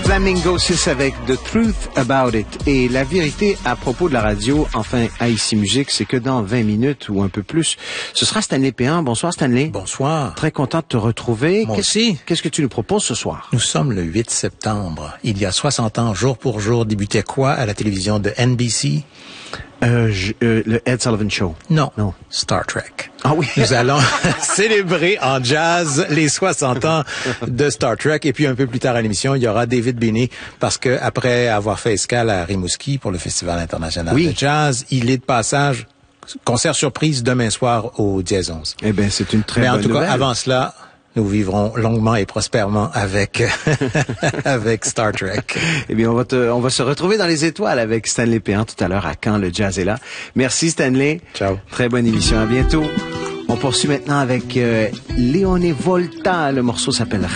Flamingo 6 avec The Truth About It. Et la vérité à propos de la radio, enfin, à Ici Musique, c'est que dans 20 minutes ou un peu plus, ce sera Stanley Péan. Bonsoir Stanley. Bonsoir. Très content de te retrouver. Moi aussi. Qu'est-ce que tu nous proposes ce soir? Nous sommes le 8 septembre. Il y a 60 ans, jour pour jour, débutait quoi à la télévision de NBC? Le Ed Sullivan Show. Non. Star Trek. Ah oui. Nous allons célébrer en jazz les 60 ans de Star Trek. Et puis un peu plus tard à l'émission, il y aura David Binney parce que après avoir fait escale à Rimouski pour le Festival international de jazz, il est de passage. Concert surprise demain soir au Dièse 11. Eh bien, c'est une très bonne nouvelle. Mais en tout cas, avant cela, nous vivrons longuement et prospèrement avec avec Star Trek. Eh bien, on va se retrouver dans les étoiles avec Stanley Péan tout à l'heure à Quand le jazz est là. Merci Stanley. Ciao. Très bonne émission. À bientôt. On poursuit maintenant avec Leone Volta. Le morceau s'appelle